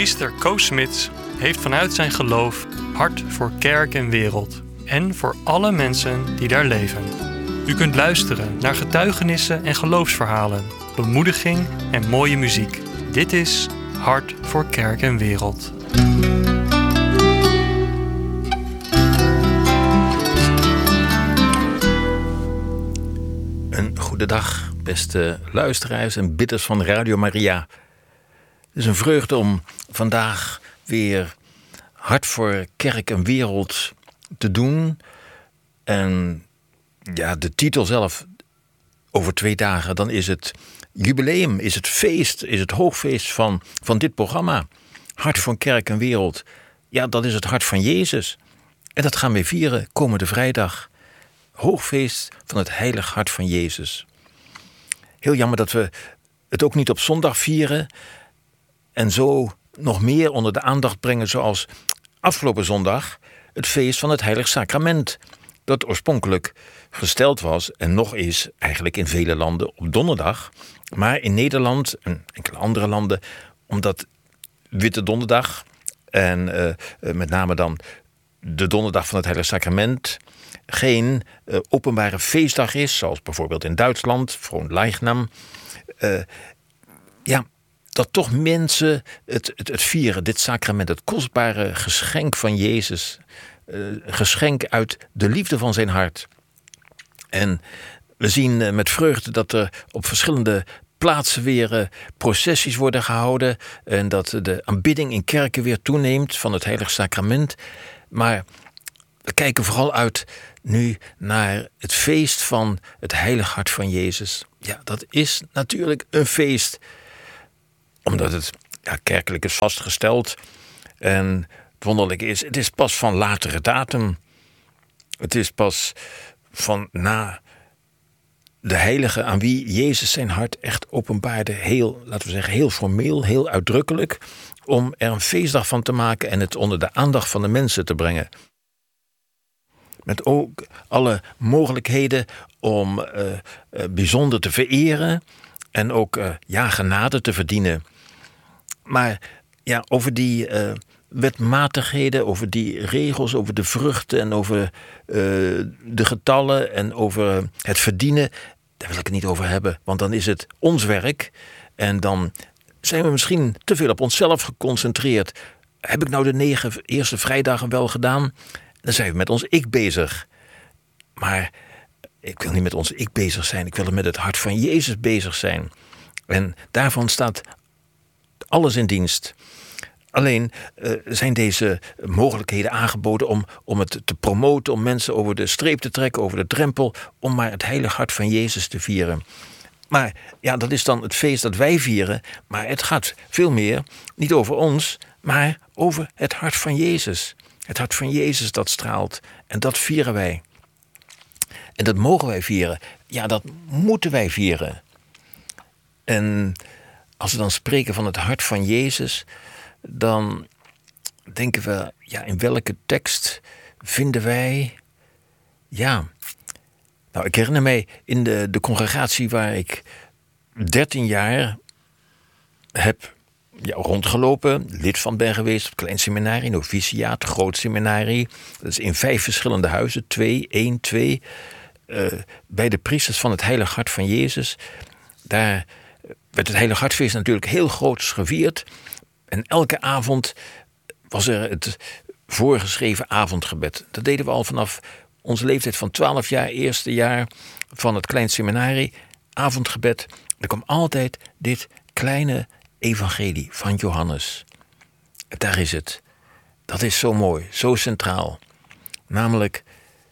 Priester Koos Smits heeft vanuit zijn geloof hart voor kerk en wereld en voor alle mensen die daar leven. U kunt luisteren naar getuigenissen en geloofsverhalen, bemoediging en mooie muziek. Dit is Hart voor kerk en wereld. Een goede dag, beste luisteraars en bidders van Radio Maria. Het is een vreugde om vandaag weer Hart voor kerk en wereld te doen. En ja, de titel zelf, over 2 dagen, dan is het jubileum, is het feest, is het hoogfeest van dit programma. Hart voor kerk en wereld. Ja, dat is het hart van Jezus. En dat gaan we vieren komende vrijdag. Hoogfeest van het heilig hart van Jezus. Heel jammer dat we het ook niet op zondag vieren en zo nog meer onder de aandacht brengen, zoals afgelopen zondag het feest van het heilig sacrament, dat oorspronkelijk gesteld was en nog is eigenlijk in vele landen op donderdag, maar in Nederland en enkele andere landen, omdat Witte Donderdag en met name dan de donderdag van het heilig sacrament geen openbare feestdag is, zoals bijvoorbeeld in Duitsland, Fronleichnam. Dat toch mensen het vieren, dit sacrament, het kostbare geschenk van Jezus, geschenk uit de liefde van zijn hart. En we zien met vreugde dat er op verschillende plaatsen weer processies worden gehouden en dat de aanbidding in kerken weer toeneemt van het heilig sacrament. Maar we kijken vooral uit nu naar het feest van het heilig hart van Jezus. Ja, dat is natuurlijk een feest, omdat het kerkelijk is vastgesteld. En het wonderlijke is, het is pas van latere datum. Het is pas van na de heilige aan wie Jezus zijn hart echt openbaarde, heel, laten we zeggen, heel formeel, heel uitdrukkelijk, om er een feestdag van te maken en het onder de aandacht van de mensen te brengen. Met ook alle mogelijkheden om bijzonder te vereren en ook genade te verdienen. Maar ja, over die wetmatigheden, over die regels, over de vruchten en over de getallen en over het verdienen, daar wil ik het niet over hebben, want dan is het ons werk en dan zijn we misschien te veel op onszelf geconcentreerd. Heb ik nou de 9 eerste vrijdagen wel gedaan? Dan zijn we met ons ik bezig. Maar ik wil niet met ons ik bezig zijn. Ik wil er met het hart van Jezus bezig zijn. En daarvan staat alles in dienst. Alleen zijn deze mogelijkheden aangeboden om het te promoten, om mensen over de streep te trekken, over de drempel, om maar het heilig hart van Jezus te vieren. Maar ja, dat is dan het feest dat wij vieren. Maar het gaat veel meer, niet over ons, maar over het hart van Jezus. Het hart van Jezus dat straalt. En dat vieren wij. En dat mogen wij vieren. Ja, dat moeten wij vieren. En als we dan spreken van het hart van Jezus, dan denken we, ja, in welke tekst vinden wij, ik herinner mij in de congregatie waar ik 13 jaar heb rondgelopen, lid van ben geweest op het klein seminarie, noviciaat, groot seminarie. Dat is in 5 verschillende huizen, 2, bij de priesters van het heilig hart van Jezus. Daar werd het heilig hartfeest natuurlijk heel groots gevierd. En elke avond was er het voorgeschreven avondgebed. Dat deden we al vanaf onze leeftijd van 12 jaar, eerste jaar van het klein seminarie. Avondgebed. Er kwam altijd dit kleine evangelie van Johannes. Daar is het. Dat is zo mooi, zo centraal. Namelijk,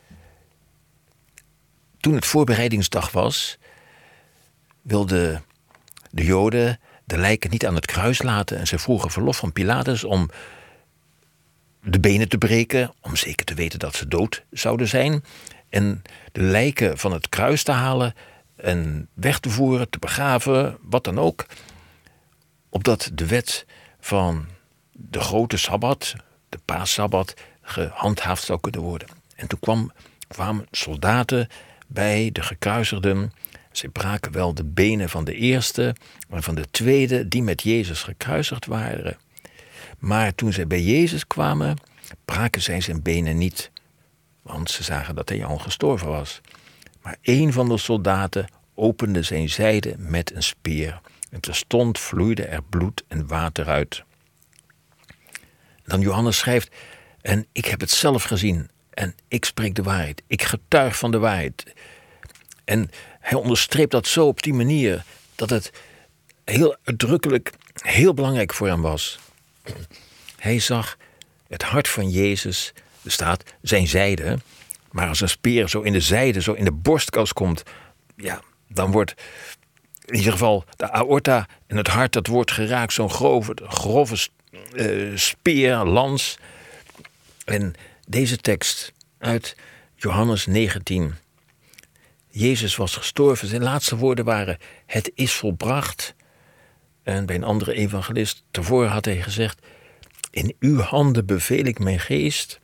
toen het voorbereidingsdag was, wilden de Joden de lijken niet aan het kruis laten en ze vroegen verlof van Pilatus om de benen te breken, om zeker te weten dat ze dood zouden zijn, en de lijken van het kruis te halen en weg te voeren, te begraven, wat dan ook, opdat de wet van de grote Sabbat, de Paaszabbat, gehandhaafd zou kunnen worden. En toen kwamen soldaten bij de gekruisigden. Ze braken wel de benen van de eerste, maar van de tweede, die met Jezus gekruisigd waren. Maar toen zij bij Jezus kwamen, braken zij zijn benen niet, want ze zagen dat hij al gestorven was. Maar een van de soldaten opende zijn zijde met een speer. En terstond vloeide er bloed en water uit. Dan Johannes schrijft: en ik heb het zelf gezien en ik spreek de waarheid. Ik getuig van de waarheid. En hij onderstreept dat zo op die manier dat het heel uitdrukkelijk, heel belangrijk voor hem was. Hij zag het hart van Jezus, er staat zijn zijde, maar als een speer zo in de zijde, zo in de borstkas komt, ja, dan wordt in ieder geval de aorta en het hart, dat wordt geraakt, zo'n grove speer, lans. En deze tekst uit Johannes 19. Jezus was gestorven. Zijn laatste woorden waren: het is volbracht. En bij een andere evangelist tevoren had hij gezegd: in uw handen beveel ik mijn geest.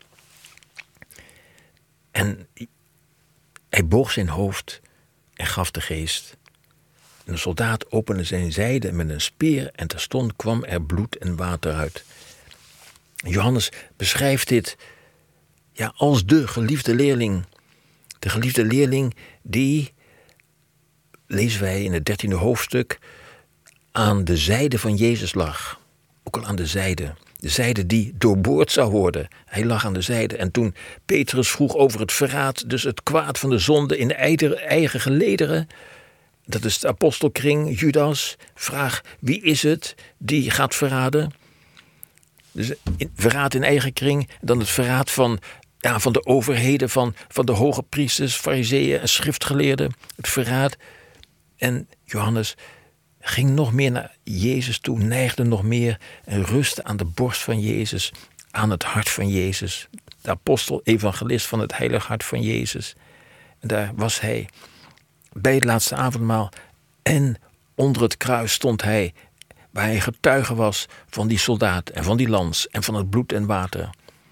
En hij boog zijn hoofd en gaf de geest. En de soldaat opende zijn zijde met een speer en terstond kwam er bloed en water uit. Johannes beschrijft dit als de geliefde leerling. De geliefde leerling die, lezen wij in het 13e hoofdstuk, aan de zijde van Jezus lag. Ook al aan de zijde. De zijde die doorboord zou worden. Hij lag aan de zijde. En toen Petrus vroeg over het verraad, dus het kwaad van de zonde in de eigen gelederen, dat is de apostelkring, Judas, vraag: wie is het die gaat verraden? Dus verraad in eigen kring, dan het verraad van de overheden, van de hoge priesters, farizeeën en schriftgeleerden. Het verraad. En Johannes ging nog meer naar Jezus toe, neigde nog meer en rustte aan de borst van Jezus, aan het hart van Jezus. De apostel, evangelist van het heilige hart van Jezus. En daar was hij bij het laatste avondmaal en onder het kruis stond hij, waar hij getuige was van die soldaat en van die lans en van het bloed en water.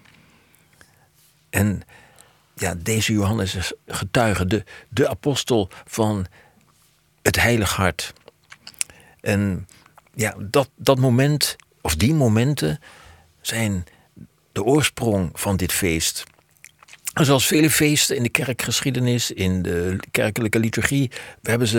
En deze Johannes is getuige, de apostel van het heilige hart. En dat moment, of die momenten, zijn de oorsprong van dit feest. En zoals vele feesten in de kerkgeschiedenis, in de kerkelijke liturgie, we hebben ze